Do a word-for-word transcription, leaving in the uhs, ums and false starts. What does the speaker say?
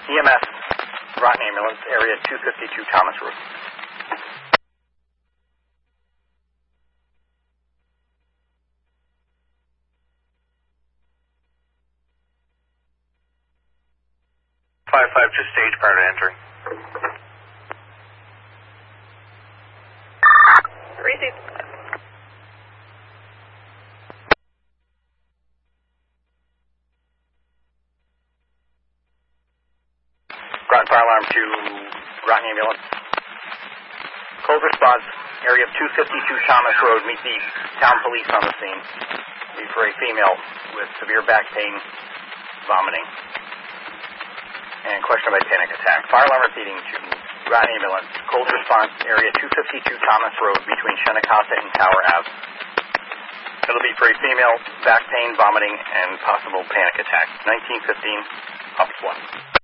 E M S, Groton Ambulance, area two fifty-two Thomas Road. five five, just stage prior to entering. Receive. Groton Fire Alarm to Groton Ambulance. Cold response, area of two fifty-two Thomas Road. Meet the town police on the scene. Lead for a female with severe back pain, vomiting, and question by panic attack. Fire alarm repeating to Groton Ambulance. Cold response, area two fifty-two Thomas Road between Shenectah and Tower Avenue. It'll be for a female, back pain, vomiting, and possible panic attack. nineteen fifteen, Ops one.